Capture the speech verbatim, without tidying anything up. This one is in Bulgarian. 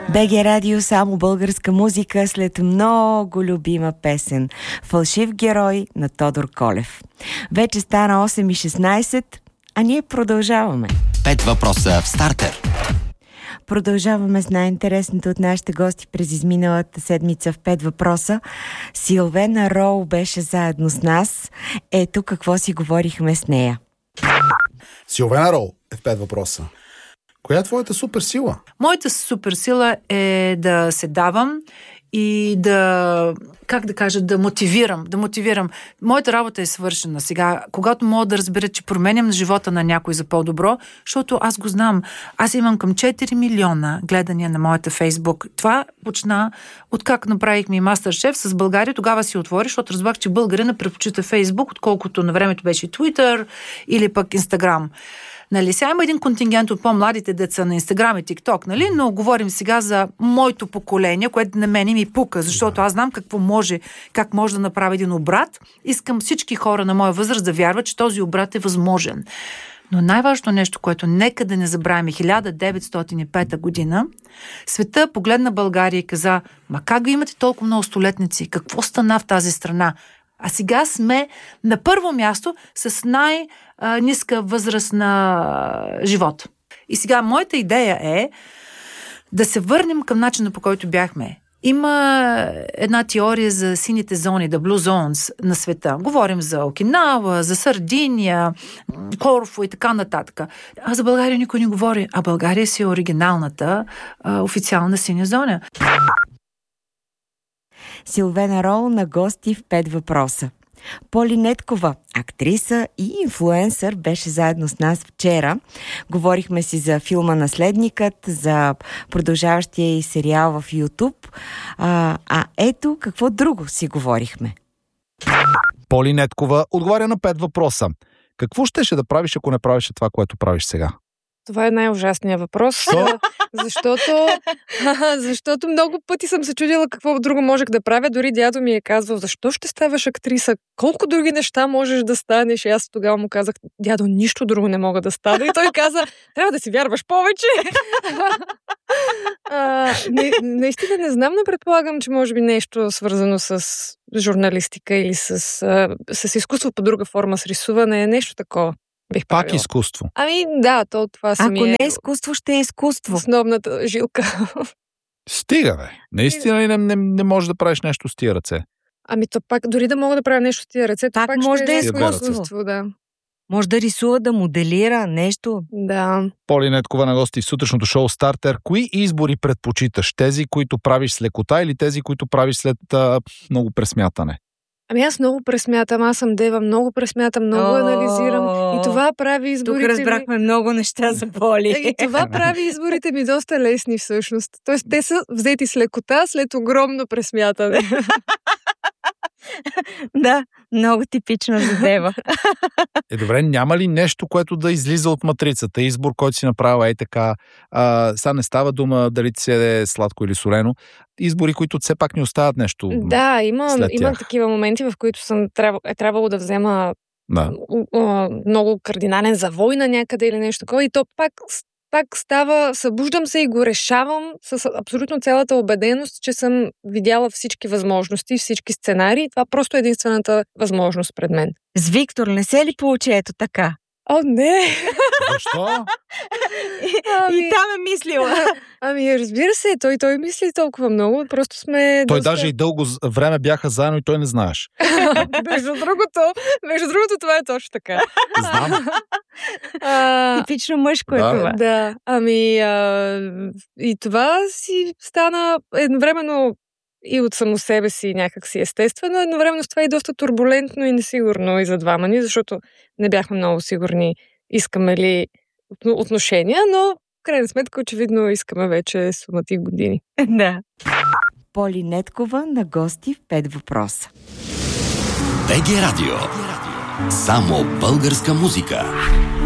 БГ Радио, само българска музика след много любима песен "Фалшив герой" на Тодор Колев. Вече стана осем и шестнайсет, а ние продължаваме. Пет въпроса в стартер. Продължаваме с най-интересното от нашите гости през изминалата седмица в Пет въпроса. Силвена Роу беше заедно с нас. Ето какво си говорихме с нея. Силвена Роу е в Пет въпроса. Коя е твоята суперсила? Моята суперсила е да се давам и да, как да кажа, да мотивирам, да мотивирам. Моята работа е свършена сега. Когато мога да разбера, че променям живота на някой за по-добро, защото аз го знам. Аз имам към четири милиона гледания на моята Фейсбук. Това почна откак направихме и Мастер-шеф с България. Тогава си отвори, защото разбрах, че българина предпочита Фейсбук, отколкото на времето беше Twitter или пък Инстаграм. Нали, сега има един контингент от по-младите деца на Инстаграм и ТикТок, нали? Но говорим сега за моето поколение, което на мене ми пука, защото аз знам какво може, как може да направи един обрат. Искам всички хора на моя възраст да вярват, че този обрат е възможен. Но най-важното нещо, което нека да не забравим, хиляда деветстотин и пета година, света погледна България и каза: ма как ви имате толкова много столетници? Какво стана в тази страна? А сега сме на първо място с най-ниска възраст на живот. И сега моята идея е да се върнем към начина, по който бяхме. Има една теория за сините зони, the blue zones на света. Говорим за Окинава, за Сардиния, Корфу и така нататък. А за България никой не говори. А България си е оригиналната а, официална синя зона. Силвена Роу на гости в Пет въпроса. Поли Неткова, актриса и инфлуенсър, беше заедно с нас вчера. Говорихме си за филма "Наследникът", за продължаващия и сериал в YouTube. А, а ето какво друго си говорихме. Поли Неткова отговаря на Пет въпроса. Какво щеше да правиш, ако не правиш това, което правиш сега? Това е най-ужасният въпрос. Що? Защото, защото много пъти съм се чудила какво друго можех да правя. Дори дядо ми е казвал: защо ще ставаш актриса? Колко други неща можеш да станеш? И аз тогава му казах: дядо, нищо друго не мога да стана. И той каза: трябва да си вярваш повече. а, не, наистина не знам, но предполагам, че може би нещо свързано с журналистика или с, а, с изкуство по друга форма, с рисуване, нещо такова. Бих Пак правила. изкуство. Ами да, то това си ми Ако е... не е изкуство, ще е изкуство. Основната жилка. Стига, бе. Наистина ли не, не, не можеш да правиш нещо с тия ръце? Ами то пак, дори да мога да правя нещо с тия ръце, Пак пак може ще да е изкуство. Да. Може да рисува, да моделира нещо. Да. Поли Неткова на гости в сутрешното шоу Стартер. Кои избори предпочиташ? Тези, които правиш с лекота, или тези, които правиш след а, много пресмятане? Ами аз много пресмятам, аз съм дева, много пресмятам, много анализирам. И това прави изборите Тук разбрахме ми... много неща за Поли. И това прави изборите ми доста лесни всъщност. Тоест те са взети с лекота след огромно пресмятане. Да, много типично за дева. Е, добре, няма ли нещо, което да излиза от матрицата? Избор, който си направила, ей така. А, сега не става дума дали ти се е сладко или солено. Избори, които все пак ни остават нещо. Да, има, след има тях. такива моменти, в които съм трябвало, е трябвало да взема Да. много кардинален завой на някъде или нещо такова. И то пак, пак става, събуждам се и го решавам с абсолютно цялата убеденост, че съм видяла всички възможности, всички сценарии. Това просто е единствената възможност пред мен. С Виктор не се ли получи ето така? О, не! Защо? Ами... И там е мислила. Ами, разбира се, той, той мисли толкова много, просто сме... Той доста... даже и дълго време бяха заедно и той не знаеш. между другото, между другото, това е точно така. Знам. А, Типично мъжко е Да. това. да, ами а, и това си стана едновременно и от само себе си някак си естествено, едновременно с това и доста турбулентно и несигурно и за двама ни, защото не бяхме много сигурни искаме ли отношения, но в крайна сметка очевидно искаме вече сумати години. Да. Поли Неткова на гости в Пет въпроса. БГ Радио. Само българска музика.